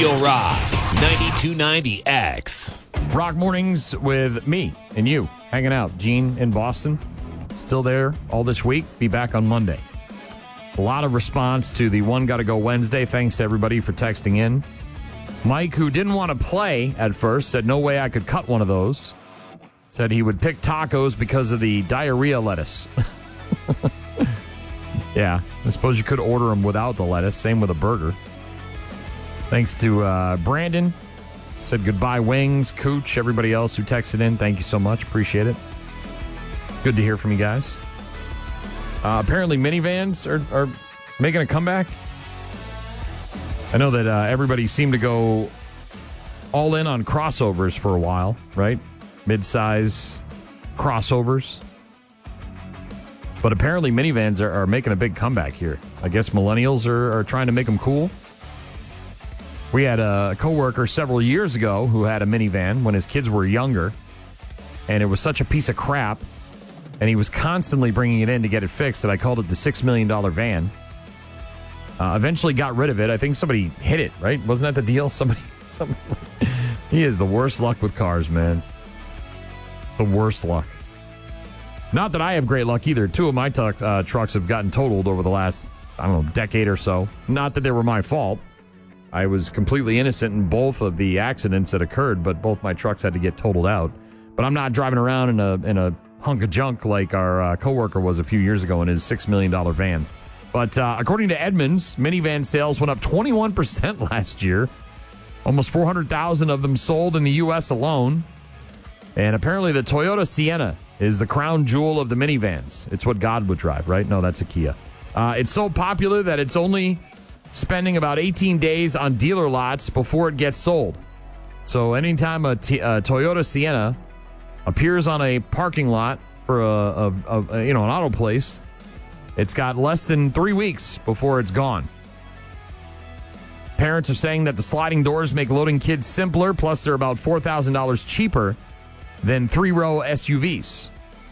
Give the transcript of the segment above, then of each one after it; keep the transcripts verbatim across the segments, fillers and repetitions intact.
Radio Rock, ninety-two point nine The X. Rock Mornings with me and you, hanging out. Gene in Boston, still there all this week. Be back on Monday. A lot of response to the One Gotta Go Wednesday. Thanks to everybody for texting in. Mike, who didn't want to play at first, said no way I could cut one of those. Said he would pick tacos because of the diarrhea lettuce. Yeah, I suppose you could order them without the lettuce. Same with a burger. Thanks to uh, Brandon. Said goodbye, Wings, Cooch, everybody else who texted in. Thank you so much. Appreciate it. Good to hear from you guys. Uh, apparently, minivans are, are making a comeback. I know that uh, everybody seemed to go all in on crossovers for a while, right? Mid-size crossovers. But apparently minivans are, are making a big comeback here. I guess millennials are, are trying to make them cool. We had a coworker several years ago who had a minivan when his kids were younger, and it was such a piece of crap, and he was constantly bringing it in to get it fixed that I called it the six million dollars van. Uh, eventually got rid of it. I think somebody hit it, right? Wasn't that the deal? Somebody, somebody. He is the worst luck with cars, man. The worst luck. Not that I have great luck either. Two of my tuck, uh, trucks have gotten totaled over the last, I don't know, decade or so. Not that they were my fault. I was completely innocent in both of the accidents that occurred, but both my trucks had to get totaled out. But I'm not driving around in a in a hunk of junk like our uh, coworker was a few years ago in his six million dollars van. But uh, according to Edmunds, minivan sales went up twenty-one percent last year. Almost four hundred thousand of them sold in the U S alone. And apparently the Toyota Sienna is the crown jewel of the minivans. It's what God would drive, right? No, that's a Kia. Uh, it's so popular that it's only spending about eighteen days on dealer lots before it gets sold. So anytime a, T- a Toyota Sienna appears on a parking lot for a, a, a, a you know an auto place, it's got less than three weeks before it's gone. Parents are saying that the sliding doors make loading kids simpler, plus they're about four thousand dollars cheaper than three-row S U Vs.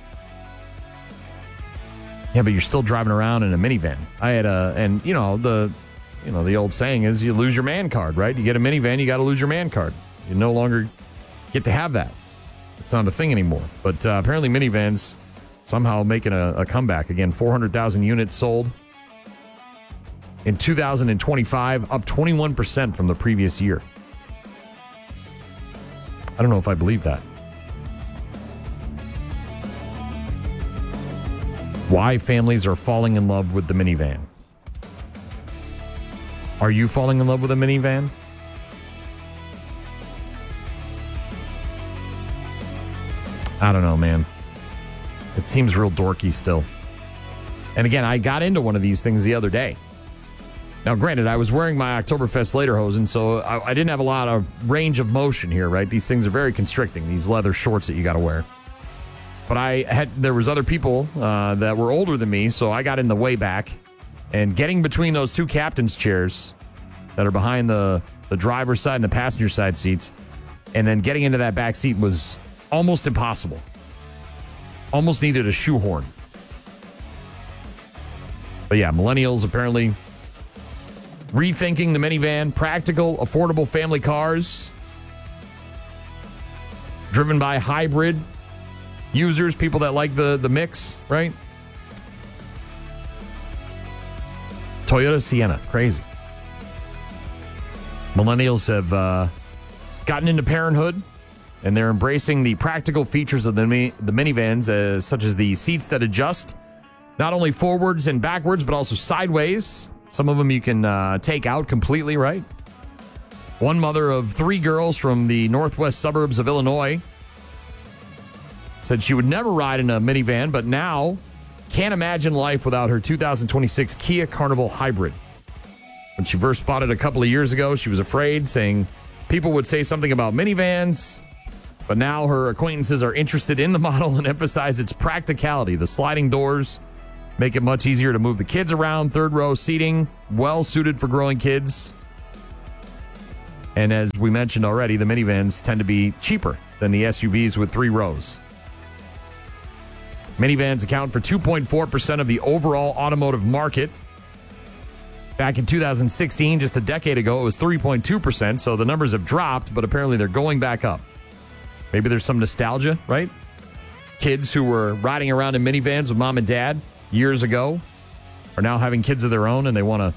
Yeah, but you're still driving around in a minivan. I had a, and you know, the, you know, the old saying is you lose your man card, right? You get a minivan, you got to lose your man card. You no longer get to have that. It's not a thing anymore. But uh, apparently minivans somehow making a, a comeback. Again, four hundred thousand units sold in two thousand twenty-five, up twenty-one percent from the previous year. I don't know if I believe that. Why families are falling in love with the minivan. Are you falling in love with a minivan? I don't know, man. It seems real dorky still. And again, I got into one of these things the other day. Now, granted, I was wearing my Oktoberfest lederhosen, so I, I didn't have a lot of range of motion here, right? These things are very constricting, these leather shorts that you got to wear. But I had there was other people uh, that were older than me, so I got in the way back. And getting between those two captain's chairs that are behind the, the driver's side and the passenger side seats, and then getting into that back seat was almost impossible. Almost needed a shoehorn. But yeah, millennials apparently rethinking the minivan, practical, affordable family cars, driven by hybrid users, people that like the, the mix, right? Toyota Sienna, crazy. Millennials have uh, gotten into parenthood, and they're embracing the practical features of the, mi- the minivans, uh, such as the seats that adjust not only forwards and backwards, but also sideways. Some of them you can uh, take out completely, right? One mother of three girls from the northwest suburbs of Illinois said she would never ride in a minivan, but now can't imagine life without her two thousand twenty-six Kia Carnival Hybrid. When she first bought it a couple of years ago, she was afraid, saying people would say something about minivans, but now her acquaintances are interested in the model and emphasize its practicality. The sliding doors make it much easier to move the kids around, third row seating, well suited for growing kids. And as we mentioned already, the minivans tend to be cheaper than the S U Vs with three rows. Minivans account for two point four percent of the overall automotive market. Back in two thousand sixteen, just a decade ago, it was three point two percent. So the numbers have dropped, but apparently they're going back up. Maybe there's some nostalgia, right? Kids who were riding around in minivans with mom and dad years ago are now having kids of their own, and they want to